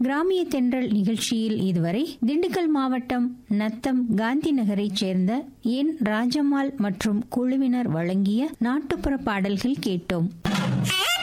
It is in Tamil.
கிராமிய தென்றல் நிகழ்ச்சியில் இதுவரை திண்டுக்கல் மாவட்டம் நத்தம் காந்தி நகரைச் சேர்ந்த என் ராஜம்மாள் மற்றும் குழுவினர் வழங்கிய நாட்டுப்புற பாடல்கள் கேட்டோம்.